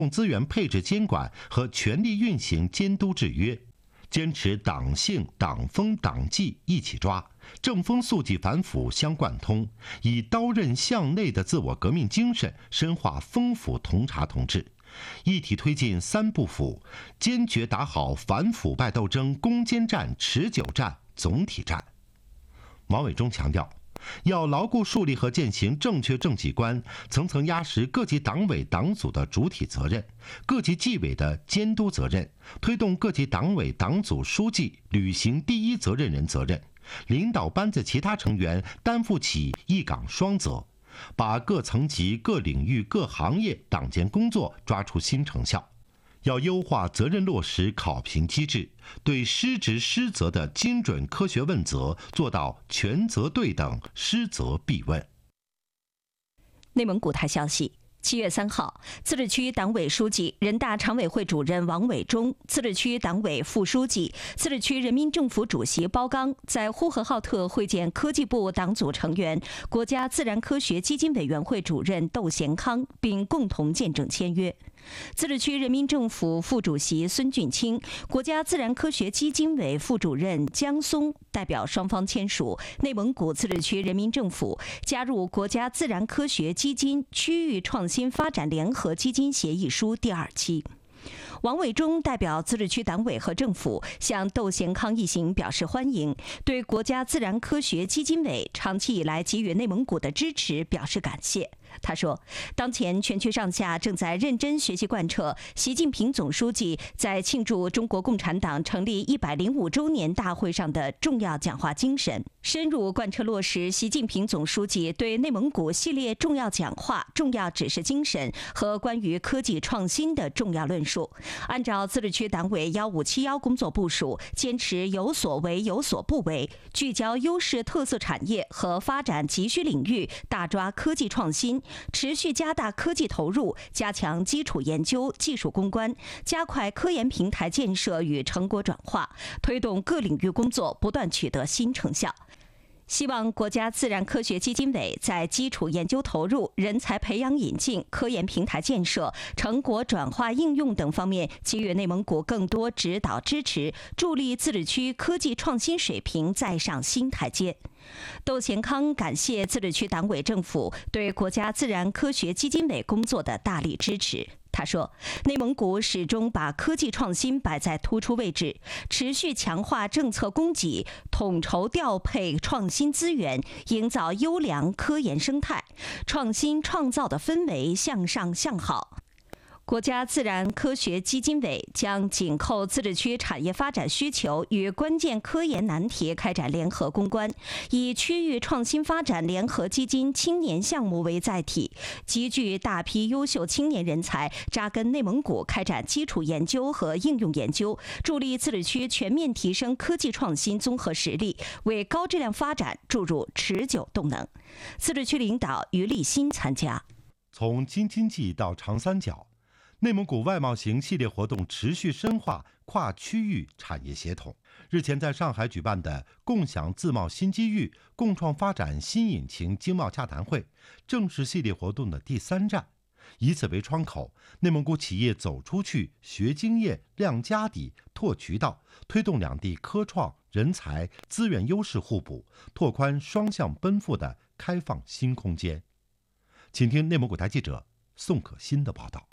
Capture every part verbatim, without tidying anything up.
资源配置监管和权力运行监督制约，坚持党性、党风、党纪一起抓，正风肃纪反腐相贯通，以刀刃向内的自我革命精神深化风腐同察同治，一体推进三不腐，坚决打好反腐败斗争攻坚战、持久战、总体战。王伟忠强调，要牢固树立和践行正确政绩观，层层压实各级党委党组的主体责任、各级纪委的监督责任，推动各级党委党组书记履行第一责任人责任，领导班子其他成员担负起一岗双责，把各层级、各领域、各行业党建工作抓出新成效。要优化责任落实考评机制，对失职失责的精准科学问责做到权责对等、失责必问。 内蒙古台消息，七月三号，自治区党委书记、人大常委会主任王伟忠、自治区党委副书记、自治区人民政府主席包刚在呼和浩特会见科技部党组成员、国家自然科学基金委员会主任窦贤康，并共同见证签约。自治区人民政府副主席孙俊清、国家自然科学基金委副主任江松代表双方签署《内蒙古自治区人民政府加入国家自然科学基金区域创新发展联合基金协议书》第二期。王伟忠代表自治区党委和政府向窦贤康一行表示欢迎，对国家自然科学基金委长期以来给予内蒙古的支持表示感谢。他说，当前全区上下正在认真学习贯彻习近平总书记在庆祝中国共产党成立一百零五周年大会上的重要讲话精神，深入贯彻落实习近平总书记对内蒙古系列重要讲话、重要指示精神和关于科技创新的重要论述，按照自治区党委幺五七幺工作部署，坚持有所为有所不为，聚焦优势特色产业和发展急需领域，大抓科技创新，持续加大科技投入，加强基础研究、技术攻关，加快科研平台建设与成果转化，推动各领域工作不断取得新成效。希望国家自然科学基金委在基础研究投入、人才培养引进、科研平台建设、成果转化应用等方面给予内蒙古更多指导支持，助力自治区科技创新水平再上新台阶。窦贤康感谢自治区党委政府对国家自然科学基金委工作的大力支持。他说，内蒙古始终把科技创新摆在突出位置，持续强化政策供给，统筹调配创新资源，营造优良科研生态，创新创造的氛围向上向好。国家自然科学基金委将紧扣自治区产业发展需求与关键科研难题开展联合攻关，以区域创新发展联合基金青年项目为载体，集聚大批优秀青年人才，扎根内蒙古开展基础研究和应用研究，助力自治区全面提升科技创新综合实力，为高质量发展注入持久动能。自治区领导于立新参加。 从京津冀到长三角，内蒙古外贸行系列活动持续深化跨区域产业协同。日前在上海举办的共享自贸新机遇、共创发展新引擎经贸洽谈会，正是系列活动的第三站。以此为窗口，内蒙古企业走出去、学经验、亮家底、拓渠道，推动两地科创、人才、资源优势互补，拓宽双向奔赴的开放新空间。请听内蒙古台记者宋可欣的报道。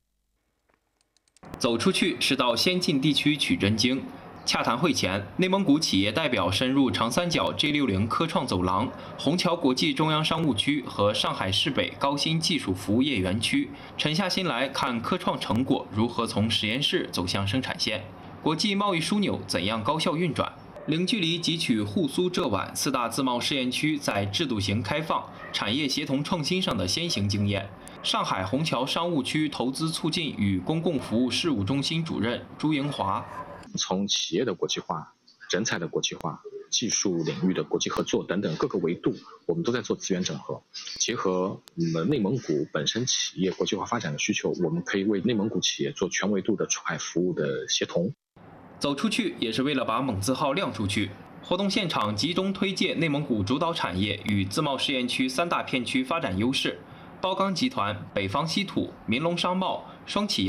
走出去是到先进地区取真经。洽谈会前，内蒙古企业代表深入长三角 G 六十 科创走廊、虹桥国际中央商务区和上海市北高新技术服务业园区，沉下心来看科创成果如何从实验室走向生产线，国际贸易枢纽怎样高效运转。零距离汲取沪苏浙皖四大自贸试验区在制度型开放、产业协同创新上的先行经验。上海虹桥商务区投资促进与公共服务事务中心主任朱莹华， 从企业的国际化、人才的国际化、技术领域的国际合作等等各个维度，我们都在做资源整合。结合我们内蒙古本身企业国际化发展的需求，我们可以为内蒙古企业做全维度的出海服务的协同。 走出去也是为了把蒙字号亮出去。活动现场集中推介内蒙古主导产业与自贸试验区三大片区发展优势。包钢集团、北方稀土、民隆商贸、双起